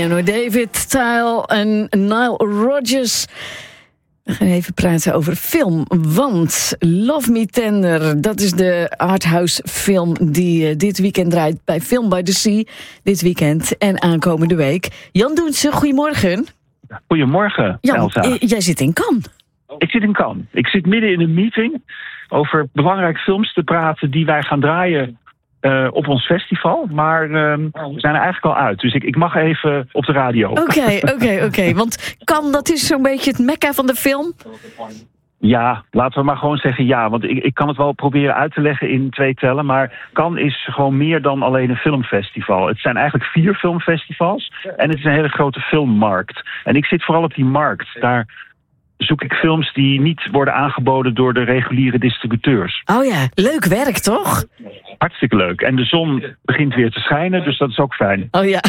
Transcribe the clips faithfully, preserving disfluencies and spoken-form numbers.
hoor. David Tile en Nile Rodgers. We gaan even praten over film, want Love Me Tender, dat is de arthouse film die uh, dit weekend draait bij Film by the Sea. Dit weekend en aankomende week. Jan Doense, goedemorgen. Goedemorgen, Jan, Elsa. Uh, jij zit in Cannes. Ik zit in Cannes. Ik zit midden in een meeting over belangrijke films te praten die wij gaan draaien uh, op ons festival. Maar uh, we zijn er eigenlijk al uit. Dus ik, ik mag even op de radio. Oké, oké, oké. Want Cannes, dat is zo'n beetje het mekka van de film. Ja, laten we maar gewoon zeggen ja. Want ik, ik kan het wel proberen uit te leggen in twee tellen. Maar Cannes is gewoon meer dan alleen een filmfestival. Het zijn eigenlijk vier filmfestivals. En het is een hele grote filmmarkt. En ik zit vooral op die markt. Daar zoek ik films die niet worden aangeboden door de reguliere distributeurs. Oh ja, leuk werk toch? Hartstikke leuk. En de zon begint weer te schijnen, dus dat is ook fijn. Oh ja.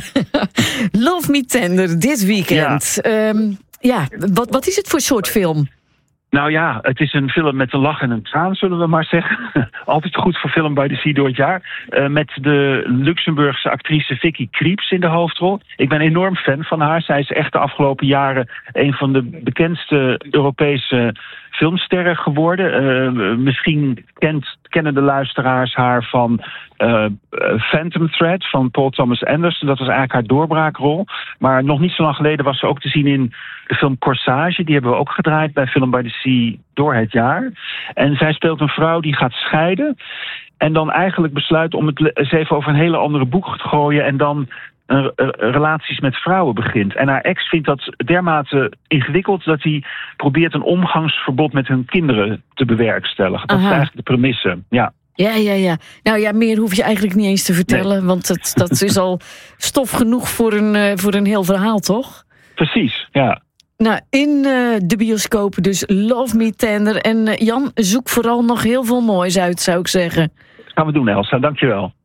Love Me Tender, dit weekend. Ja, um, ja wat, wat is het voor soort film? Nou ja, het is een film met een lach en een traan, zullen we maar zeggen. Altijd goed voor Film by the Sea door het jaar. Uh, met de Luxemburgse actrice Vicky Krieps in de hoofdrol. Ik ben enorm fan van haar. Zij is echt de afgelopen jaren een van de bekendste Europese filmsterren geworden. Uh, misschien kent, kennen de luisteraars haar van uh, Phantom Thread van Paul Thomas Anderson. Dat was eigenlijk haar doorbraakrol. Maar nog niet zo lang geleden was ze ook te zien in de film Corsage. Die hebben we ook gedraaid bij Film by the Sea door het jaar. En zij speelt een vrouw die gaat scheiden. En dan eigenlijk besluit om het eens even over een hele andere boeg te gooien. En dan Uh, uh, relaties met vrouwen begint. En haar ex vindt dat dermate ingewikkeld dat hij probeert een omgangsverbod met hun kinderen te bewerkstelligen. Dat Aha. is eigenlijk de premisse, ja. Ja, ja, ja. Nou ja, meer hoef je eigenlijk niet eens te vertellen, nee. Want het, dat is al stof genoeg voor een, uh, voor een heel verhaal, toch? Precies, ja. Nou, in uh, de bioscopen dus Love Me Tender. En uh, Jan, zoek vooral nog heel veel moois uit, zou ik zeggen. Dat gaan we doen, Elsa. Dankjewel.